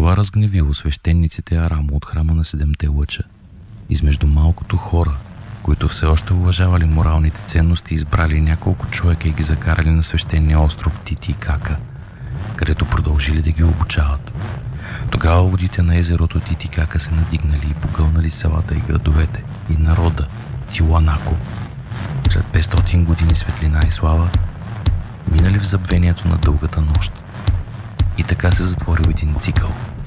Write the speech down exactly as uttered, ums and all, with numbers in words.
Това разгневило свещениците Арамо от храма на седемте лъча. Измежду малкото хора, които все още уважавали моралните ценности, избрали няколко човека и ги закарали на свещения остров Титикака, където продължили да ги обучават. Тогава водите на езерото Титикака се надигнали и погълнали селата и градовете и народа Тиланако. След петстотин години светлина и слава, минали в забвението на дългата нощ. И така се затворил един цикъл,